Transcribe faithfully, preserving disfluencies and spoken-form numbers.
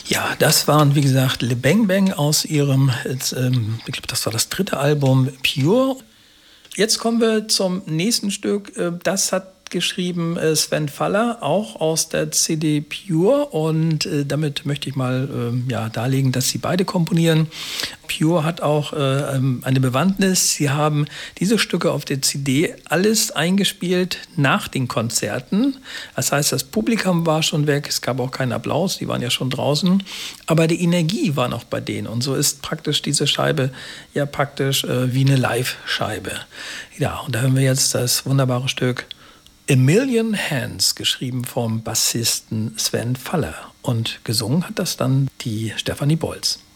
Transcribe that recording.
Ja, das waren, wie gesagt, Le Bang Bang aus ihrem, jetzt, ähm, ich glaube, das war das dritte Album, Pure. Jetzt kommen wir zum nächsten Stück. Äh, Das hat geschrieben äh, Sven Faller, auch aus der C D Pure. Und äh, damit möchte ich mal ähm, ja, darlegen, dass sie beide komponieren. Pure hat auch äh, ähm, eine Bewandtnis. Sie haben diese Stücke auf der C D alles eingespielt nach den Konzerten. Das heißt, das Publikum war schon weg, es gab auch keinen Applaus, die waren ja schon draußen. Aber die Energie war noch bei denen. Und so ist praktisch diese Scheibe ja praktisch äh, wie eine Live-Scheibe. Ja, und da hören wir jetzt das wunderbare Stück A Million Hands, geschrieben vom Bassisten Sven Faller. Und gesungen hat das dann die Stefanie Bolz.